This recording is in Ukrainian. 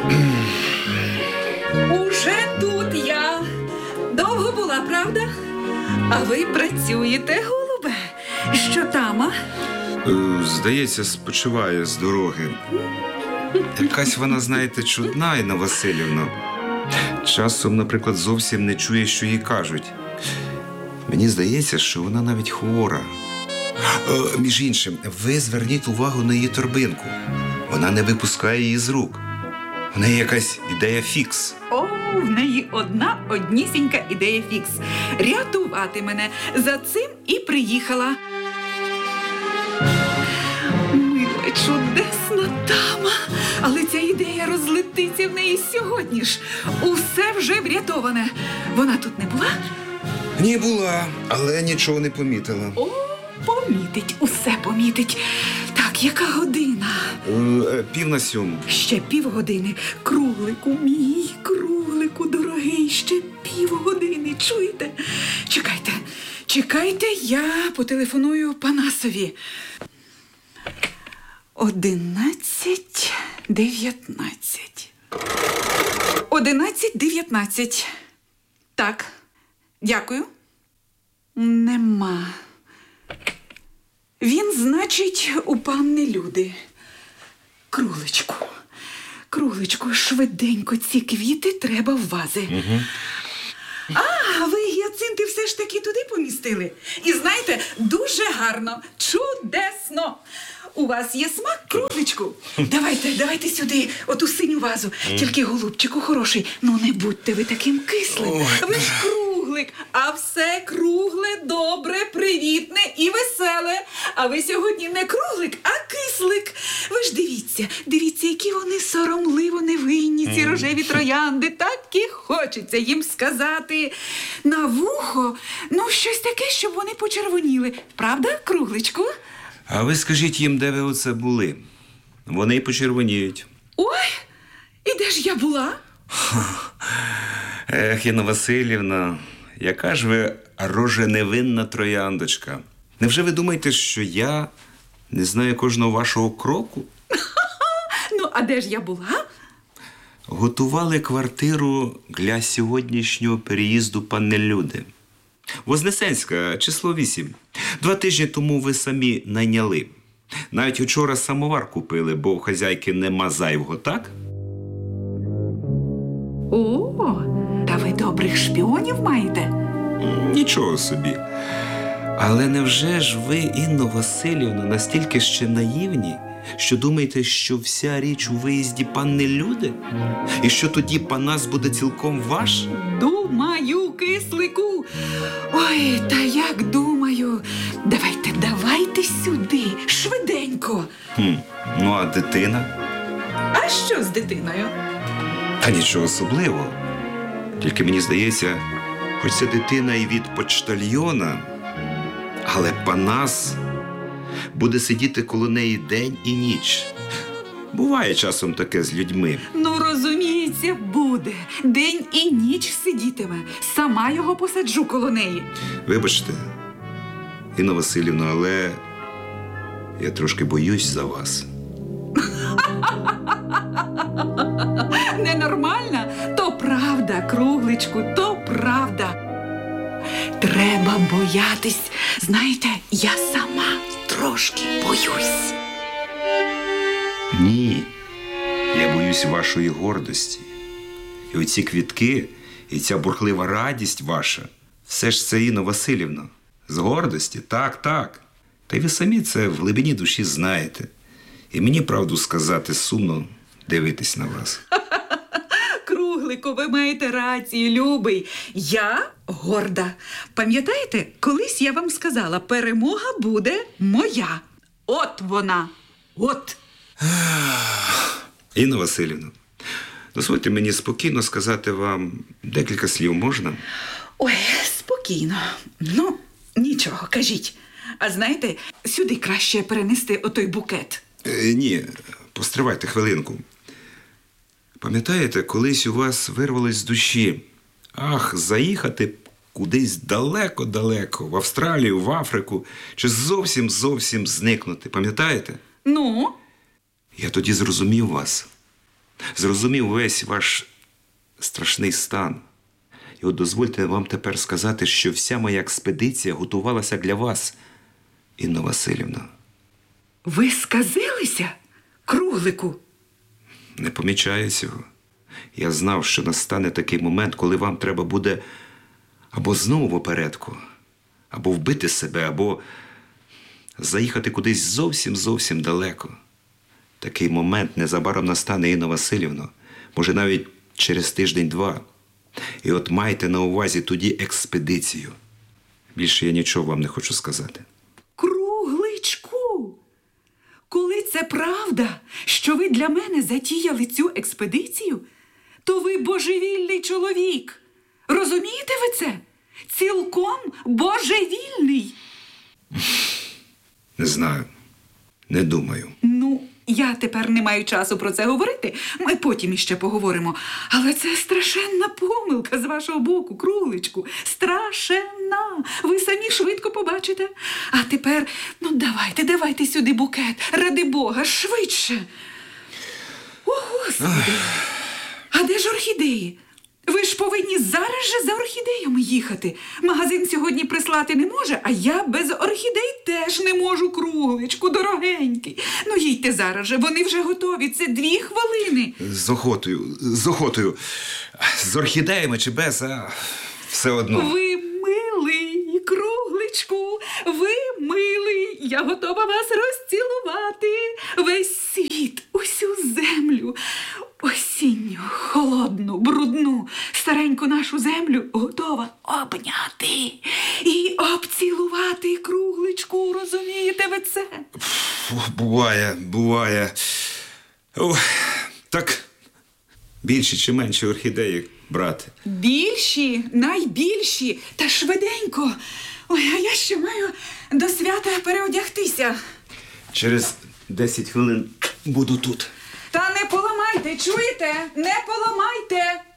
Уже тут я. Довго була, правда? А ви працюєте, голубе? Що там, а? Здається, спочиває з дороги. Якась вона, знаєте, чудна, Інна Василівна. Часом, наприклад, зовсім не чує, що їй кажуть. Мені здається, що вона навіть хвора. Між іншим, ви зверніть увагу на її торбинку. Вона не випускає її з рук. В неї якась ідея фікс. О, в неї однісінька ідея фікс. Рятувати мене. За цим і приїхала. Мила, чудесна дама. Але ця ідея розлетиться в неї сьогодні ж. Усе вже врятоване. Вона тут не була? Ні, була, але нічого не помітила. О, помітить, усе помітить. Так, яка година? 6:45. Ще півгодини. Круглику мій, круглику дорогий, ще півгодини. Чуєте? Чекайте, я потелефоную Панасові. 11:19. 11:19. Так, дякую. Нема. Він, значить, у панни Люди. Кругличку, швиденько ці квіти треба в вази. Угу. А, ви гіацинти все ж таки туди помістили? І знаєте, дуже гарно, чудесно. У вас є смак, Кругличку? Давайте сюди, оту синю вазу. Тільки, голубчику хороший, ну не будьте ви таким кислим. Ви ж круглик, а все кругле, добре, привітне і веселе. А ви сьогодні не круглик, а кислик. Ви ж дивіться, які вони соромливо невинні, ці рожеві троянди. Так і хочеться їм сказати на вухо, ну щось таке, щоб вони почервоніли. Правда, Кругличку? А ви скажіть їм, де ви оце були? Вони й почервоніють. Ой, і де ж я була? Ех, Інна Василівна, яка ж ви роженевинна трояндочка. Невже ви думаєте, що я не знаю кожного вашого кроку? Ну, а де ж я була? Готували квартиру для сьогоднішнього переїзду панни Люди. Вознесенська, число 8. 2 тижні тому ви самі найняли. Навіть вчора самовар купили, бо у хазяйки нема зайвого, так? О, та ви добрих шпіонів маєте? Нічого собі. Але невже ж ви, Інно Василівна, настільки ще наївні, що думаєте, що вся річ у виїзді панни Люди? І що тоді Панас буде цілком ваш? Думаю, кислику. Ой, та як думаю. Давайте сюди, швиденько. Ну, а дитина? А що з дитиною? Та нічого особливого. Тільки мені здається, хоч це дитина і від почтальйона, але Панас буде сидіти коло неї день і ніч. Буває часом таке з людьми. Ну, розуміється, буде. День і ніч сидітиме. Сама його посаджу коло неї. Вибачте, Інна Василівна, але я трошки боюсь за вас. Ненормальна? То правда, Кругличку, то правда. Треба боятись. Знаєте, я сама трошки боюсь. Ні, я боюсь вашої гордості. І оці квітки, і ця бурхлива радість ваша, все ж це, Інна Василівна, з гордості, так. Та й ви самі це в глибині душі знаєте. І мені, правду сказати, сумно дивитись на вас. Круглику, ви маєте рацію, любий. Я горда. Пам'ятаєте, колись я вам сказала, перемога буде моя. От вона. От. Інна Василівна, дозвольте мені спокійно сказати вам декілька слів, можна? Ой, спокійно. Ну, нічого, кажіть. А знаєте, сюди краще перенести отой букет. Ні, постривайте хвилинку. Пам'ятаєте, колись у вас вирвалось з душі, заїхати кудись далеко-далеко, в Австралію, в Африку, чи зовсім зникнути, пам'ятаєте? Ну? Я тоді зрозумів вас. зрозумів весь ваш страшний стан. І от дозвольте вам тепер сказати, що вся моя експедиція готувалася для вас, Інно Василівна. Ви сказилися, Круглику? Не помічаю цього. Я знав, що настане такий момент, коли вам треба буде або знову в опередку, або вбити себе, або заїхати кудись зовсім далеко. Такий момент незабаром настане, Інно Василівно, може навіть через тиждень-два. І от майте на увазі тоді експедицію. Більше я нічого вам не хочу сказати. Кругличку, коли це правда, що ви для мене затіяли цю експедицію, то ви божевільний чоловік. Розумієте ви це? Цілком божевільний. Не знаю. Не думаю. Ну, я тепер не маю часу про це говорити. Ми потім іще поговоримо. Але це страшенна помилка з вашого боку, Кругличку. Страшенна. Ви самі швидко побачите. А тепер, ну давайте сюди букет. Ради Бога, швидше. О, Господи. А де ж орхідеї? Ви ж повинні зараз же за орхідеями їхати. Магазин сьогодні прислати не може, а я без орхідей теж не можу, Кругличку, дорогенький. Ну, їдьте зараз же, вони вже готові, це 2 хвилини. З охотою. З орхідеями чи без, а все одно. Ви милий, Кругличку, ви милий. Я готова вас розцілувати. Весь світ, усю землю. Осінню, холодну, брудну, стареньку нашу землю готова обняти і обцілувати, Кругличку, розумієте ви це? Буває. Так, більші чи менші орхідеї брати? Більші, найбільші, та швиденько. Ой, а я ще маю до свята переодягтися. Через 10 хвилин буду тут. Та не поламайте, чуєте? Не поламайте!